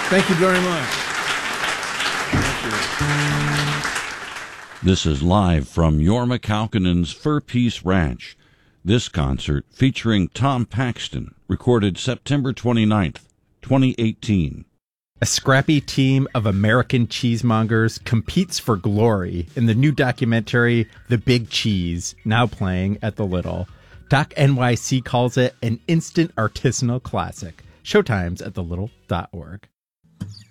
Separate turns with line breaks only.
Thank you very much.
This is live from Jorma Kaukonen's Fur Peace Ranch. This concert, featuring Tom Paxton, recorded September 29th, 2018.
A scrappy team of American cheesemongers competes for glory in the new documentary, The Big Cheese, now playing at the Little. Doc NYC calls it an instant artisanal classic. Showtimes at thelittle.org.